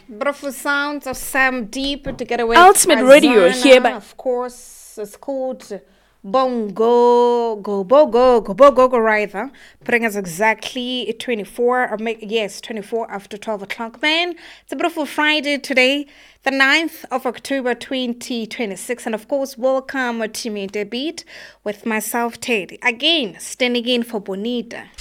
Beautiful sounds of Sam Deep together with Ultimate Radio Azana, hereby. of course, it's called Bongo, rather. Putting us exactly 24 after 12 o'clock, man. It's a beautiful Friday today, the 9th of October 2026. And of course, welcome to me, the beat with myself, Teddy. Again, standing in for Bonita.